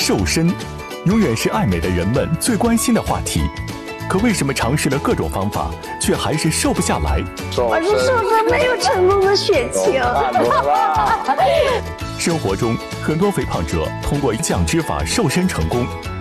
瘦身，永远是爱美的人们最关心的话题。可为什么尝试了各种方法，却还是瘦不下来？ 我是瘦身没有成功的血清。 生活中，很多肥胖者通过降脂法瘦身成功，